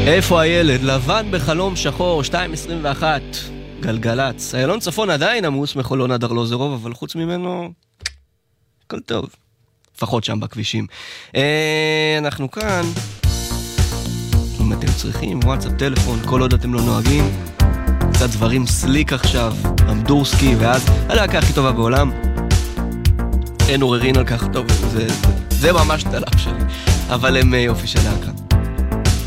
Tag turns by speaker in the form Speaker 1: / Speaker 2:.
Speaker 1: איפה הילד? לבן בחלום שחור, 2:21, גלגלץ. איילון צפון עדיין עמוס מחולון עד ארלוזרוב, אבל חוץ ממנו, הכל טוב. לפחות שם בכבישים. אנחנו כאן, אם אתם צריכים, וואטסאפ, טלפון, כל עוד אתם לא נוהגים, קצת דברים סליק עכשיו, אמדורסקי, ואז הלהקה הכי טובה בעולם. אין עוררין על כך, טוב, זה ממש תלף שלי, אבל הם יופי של להקה.